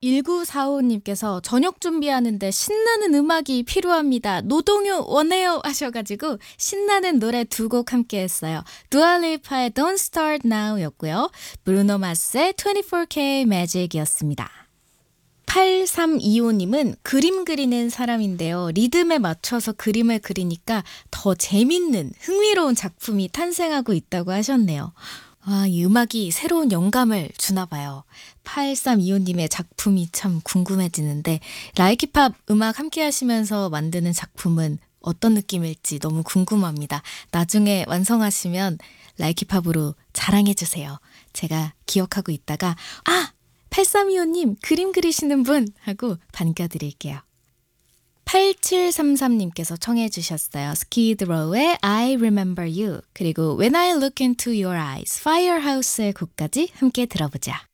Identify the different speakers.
Speaker 1: 1945님께서 저녁 준비하는데 신나는 음악이 필요합니다. 노동요 원해요 하셔가지고 신나는 노래 두 곡 함께 했어요. 두아리파의 Don't Start Now 였고요. 브루노 마스의 24K Magic이었습니다. 8325님은 그림 그리는 사람인데요. 리듬에 맞춰서 그림을 그리니까 더 재밌는 흥미로운 작품이 탄생하고 있다고 하셨네요. 이 음악이 새로운 영감을 주나 봐요. 8325님의 작품이 참 궁금해지는데 라이키팝 음악 함께 하시면서 만드는 작품은 어떤 느낌일지 너무 궁금합니다. 나중에 완성하시면 라이키팝으로 자랑해주세요. 제가 기억하고 있다가 8325님 그림 그리시는 분 하고 반겨드릴게요. 8733님께서 청해 주셨어요. Skid Row의 I Remember You 그리고 When I Look Into Your Eyes, Firehouse의 곡까지 함께 들어보자.